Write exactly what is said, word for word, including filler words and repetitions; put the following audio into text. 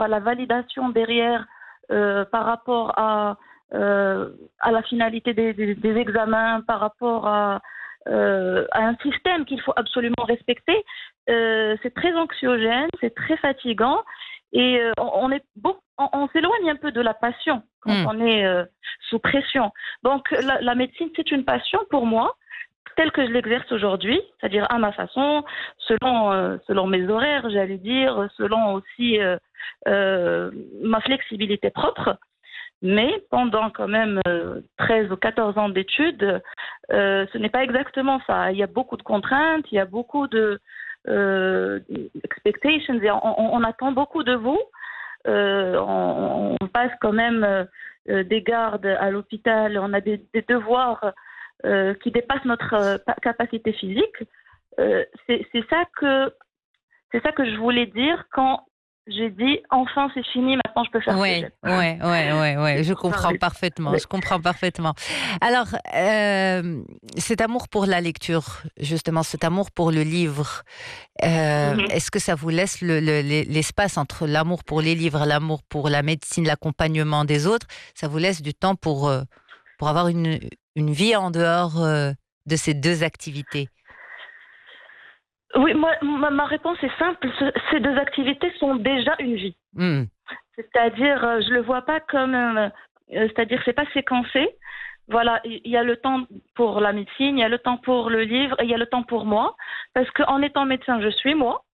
rapport à la validation derrière, euh, par rapport à, euh, à la finalité des, des, des examens, par rapport à, euh, à un système qu'il faut absolument respecter, euh, c'est très anxiogène, c'est très fatigant et euh, on, on, est beau, on, on s'éloigne un peu de la passion quand Hmm. on est euh, sous pression. Donc la, la médecine, c'est une passion pour moi, telle que je l'exerce aujourd'hui, c'est-à-dire à ma façon, selon, euh, selon mes horaires, j'allais dire, selon aussi euh, euh, ma flexibilité propre. Mais pendant quand même euh, treize ou quatorze ans d'études, euh, ce n'est pas exactement ça. Il y a beaucoup de contraintes, il y a beaucoup de euh, expectations, et on, on, on attend beaucoup de vous. Euh, on, on passe quand même euh, des gardes à l'hôpital, on a des, des devoirs euh, qui dépassent notre euh, capacité physique. Euh, c'est, c'est ça que c'est ça que je voulais dire quand j'ai dit enfin c'est fini, maintenant je peux faire ce que Ouais, j'aime. ouais, ouais, ouais, ouais. C'est Je pour comprends parler. parfaitement. Oui. Je comprends parfaitement. Alors, euh, cet amour pour la lecture, justement, cet amour pour le livre, euh, Mhm. est-ce que ça vous laisse le, le- l'espace entre l'amour pour les livres, l'amour pour la médecine, l'accompagnement des autres, ça vous laisse du temps pour euh, pour avoir une une vie en dehors euh, de ces deux activités? Oui, moi, ma, ma réponse est simple. Ce- ces deux activités sont déjà une vie. Hmm. C'est-à-dire, euh, je le vois pas comme, euh, euh, c'est-à-dire, c'est pas séquencé. Voilà, il y a le temps pour la médecine, il y a le temps pour le livre, et il y a le temps pour moi. Parce qu'en étant médecin, je suis moi.